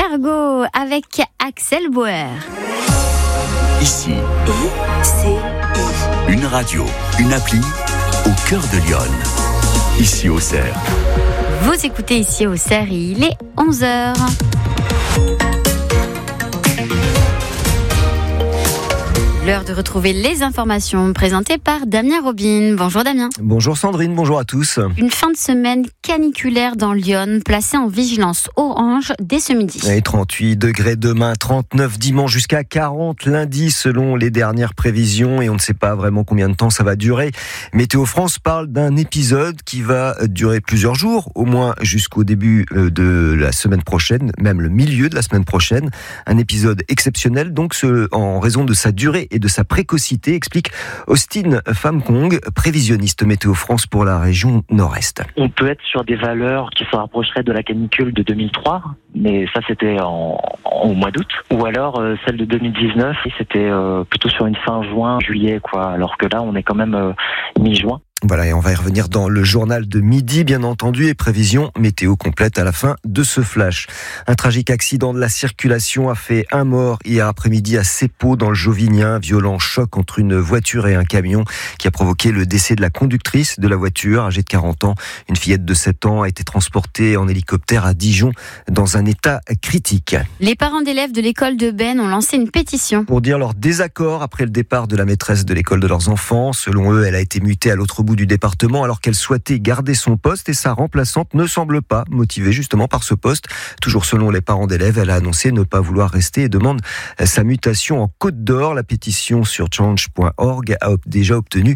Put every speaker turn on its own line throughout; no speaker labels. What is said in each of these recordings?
Cargo avec Axel Bauer.
Ici, une radio, une appli au cœur de Lyon. Ici au Cerf.
Vous écoutez Ici au Cerf et il est 11h. L'heure de retrouver les informations présentées par Damien Robin. Bonjour Damien.
Bonjour Sandrine, bonjour à tous.
Une fin de semaine caniculaire dans Lyon, placée en vigilance orange dès ce midi.
Et 38 degrés demain, 39 dimanche, jusqu'à 40 lundi selon les dernières prévisions. Et on ne sait pas vraiment combien de temps ça va durer. Météo France parle d'un épisode qui va durer plusieurs jours, au moins jusqu'au début de la semaine prochaine, même le milieu de la semaine prochaine. Un épisode exceptionnel, donc en raison de sa durée et de sa précocité, explique Austin Famkong, prévisionniste Météo France pour la région Nord-Est.
On peut être sur des valeurs qui se rapprocheraient de la canicule de 2003, mais ça c'était au mois d'août. Ou alors celle de 2019, c'était plutôt sur une fin juin, juillet, quoi. Alors que là, on est quand même mi-juin.
Voilà, et on va y revenir dans le journal de midi, bien entendu, et prévision météo complète à la fin de ce flash. Un tragique accident de la circulation a fait un mort hier après-midi à Seppo, dans le Jovinien. Violent choc entre une voiture et un camion qui a provoqué le décès de la conductrice de la voiture, âgée de 40 ans. Une fillette de 7 ans a été transportée en hélicoptère à Dijon dans un état critique.
Les parents d'élèves de l'école de Beynes ont lancé une pétition
pour dire leur désaccord après le départ de la maîtresse de l'école de leurs enfants. Selon eux, elle a été mutée à l'autre bout du département alors qu'elle souhaitait garder son poste et sa remplaçante ne semble pas motivée justement par ce poste. Toujours selon les parents d'élèves, elle a annoncé ne pas vouloir rester et demande sa mutation en Côte d'Or. La pétition sur change.org a déjà obtenu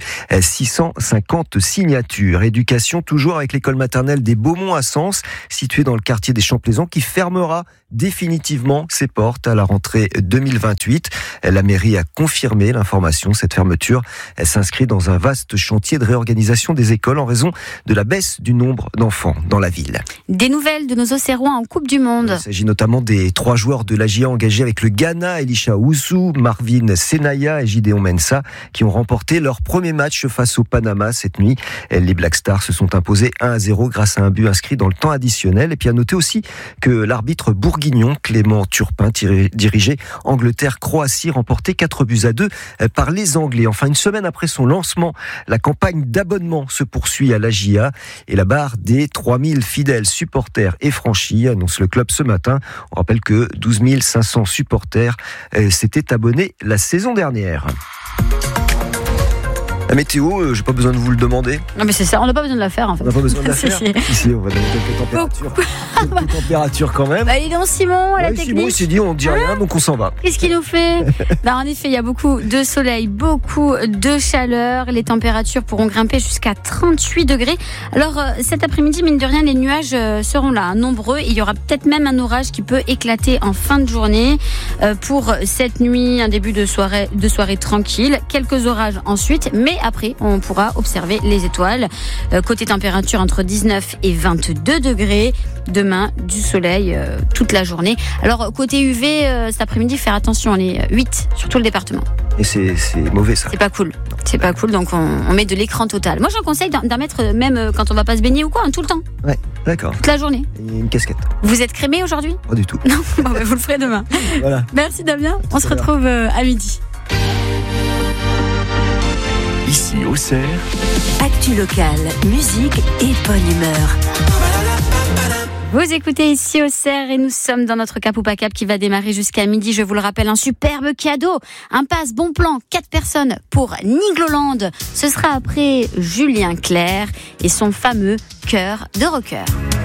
650 signatures. Éducation toujours avec l'école maternelle des Beaumonts à Sens, située dans le quartier des Champlaisans, qui fermera définitivement ses portes à la rentrée 2028. La mairie a confirmé l'information. Cette fermeture, elle s'inscrit dans un vaste chantier de réorganisation des écoles en raison de la baisse du nombre d'enfants dans la ville.
Des nouvelles de nos Auxerrois en Coupe du Monde.
Il s'agit notamment des 3 joueurs de l'AGIA engagés avec le Ghana, Elisha Oussou, Marvin Senaya et Gideon Mensah, qui ont remporté leur premier match face au Panama cette nuit. Les Black Stars se sont imposés 1-0 grâce à un but inscrit dans le temps additionnel. Et puis à noter aussi que l'arbitre bourguignon Clément Turpin dirigeait Angleterre-Croatie, remporté 4-2 par les Anglais. Enfin, une semaine après son lancement, la campagne d'abonnement se poursuit à l'AGIA et la barre des 3000 fidèles supporters est franchie, annonce le club ce matin. On rappelle que 12 500 supporters s'étaient abonnés la saison dernière. La météo, j'ai pas besoin de vous le demander.
Non mais c'est ça, on n'a pas besoin de la faire en fait.
On n'a pas besoin de la faire. Ici, on va donner quelques températures. Quelques températures quand même.
Bah, il est dans Simon, à la technique.
Simon, il s'est dit, on ne dit rien, donc on s'en va.
Qu'est-ce qu'il nous fait? En effet, il y a beaucoup de soleil, beaucoup de chaleur. Les températures pourront grimper jusqu'à 38 degrés. Alors, cet après-midi, mine de rien, les nuages seront là, nombreux. Il y aura peut-être même un orage qui peut éclater en fin de journée. Pour cette nuit, un début de soirée tranquille. Quelques orages ensuite, mais après, on pourra observer les étoiles. Côté température, entre 19 et 22 degrés. Demain, du soleil toute la journée. Alors, côté UV, cet après-midi, faire attention, on est 8 sur tout le département.
Et c'est mauvais, ça.
C'est pas cool. C'est pas cool, donc on met de l'écran total. Moi, j'en conseille d'en mettre même quand on va pas se baigner ou quoi, tout le temps.
Ouais, d'accord.
Toute la journée.
Et une casquette.
Vous êtes crémé aujourd'hui ?
Pas du tout.
Non, bon, vous le ferez demain.
Voilà.
Merci Damien. On se retrouve à midi.
Ici au Cerf.
Actu locale, musique et bonne humeur.
Vous écoutez Ici au Cerf et nous sommes dans notre Cap ou pas Cap qui va démarrer jusqu'à midi. Je vous le rappelle, un superbe cadeau. Un pass bon plan, 4 personnes pour Nigloland. Ce sera après Julien Clerc et son fameux cœur de rocker.